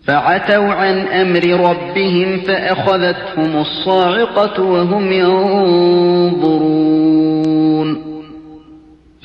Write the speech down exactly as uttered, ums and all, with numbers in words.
فعتوا عن أمر ربهم فأخذتهم الصاعقة وهم ينظرون